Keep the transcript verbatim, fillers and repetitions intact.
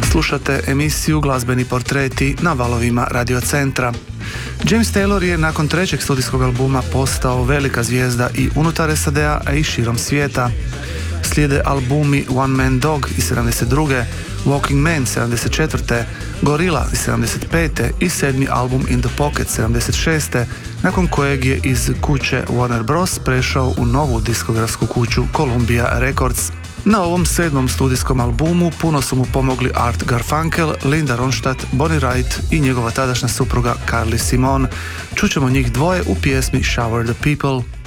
Slušate emisiju Glazbeni portreti na valovima Radio Centra. James Taylor je nakon trećeg studijskog albuma postao velika zvijezda i unutar S A D-a, a i širom svijeta. Slijede albumi One Man Dog iz sedamdeset druge, Walking Man sedamdeset četvrte, Gorilla iz sedamdeset pete i sedmi album In the Pocket sedamdeset šeste, nakon kojeg je iz kuće Warner Bros. Prešao u novu diskografsku kuću Columbia Records. Na ovom sedmom studijskom albumu puno su mu pomogli Art Garfunkel, Linda Ronstadt, Bonnie Wright i njegova tadašnja supruga Carly Simon. Čućemo njih dvoje u pjesmi Shower the People.